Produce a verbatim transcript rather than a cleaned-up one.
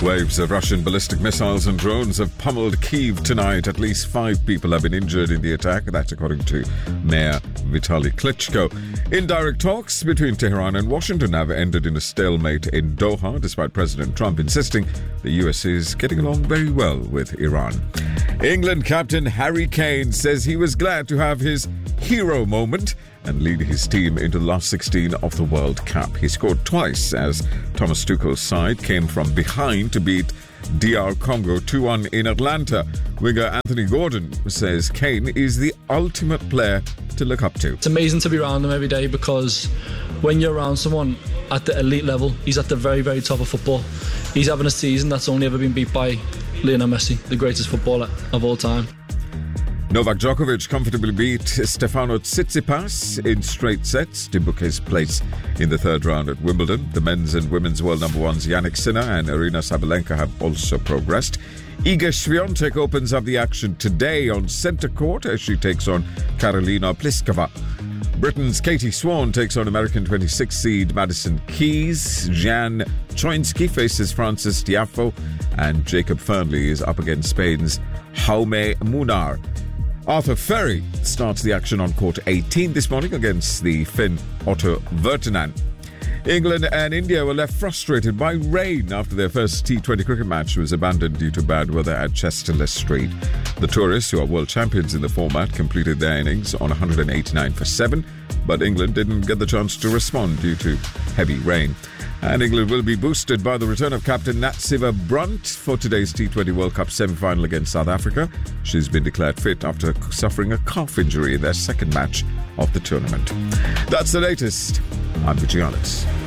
Waves of Russian ballistic missiles and drones have pummeled Kyiv tonight. At least five people have been injured in the attack. That's according to Mayor Vitaly Klitschko. Indirect talks between Tehran and Washington have ended in a stalemate in Doha, despite President Trump insisting the U S is getting along very well with Iran. England captain Harry Kane says he was glad to have his hero moment and lead his team into the last sixteen of the World Cup. He scored twice as Thomas Tuchel's side came from behind to beat D R Congo two one in Atlanta. Winger Anthony Gordon says Kane is the ultimate player to look up to. It's amazing to be around him every day because when you're around someone at the elite level, he's at the very, very top of football. He's having a season that's only ever been beat by Lionel Messi, the greatest footballer of all time. Novak Djokovic comfortably beat Stefano Tsitsipas in straight sets to book his place in the third round at Wimbledon. The men's and women's world number ones Yannick Sinner and Arina Sabalenka have also progressed. Iga Swiatek opens up the action today on centre court as she takes on Karolina Pliskova. Britain's Katie Swan takes on American twenty-six seed Madison Keys. Jan Choinski faces Francis Tiafoe, and Jacob Fernley is up against Spain's Jaume Munar. Arthur Ferry starts the action on court eighteen this morning against the Finn Otto Virtanen. England and India were left frustrated by rain after their first T twenty cricket match was abandoned due to bad weather at Chesterless Street. The tourists, who are world champions in the format, completed their innings on one hundred eighty-nine for seven, but England didn't get the chance to respond due to heavy rain. And England will be boosted by the return of captain Nat Siver-Brunt for today's T twenty World Cup semi-final against South Africa. She's been declared fit after suffering a calf injury in their second match of the tournament. That's the latest. I'm Vijay Alex.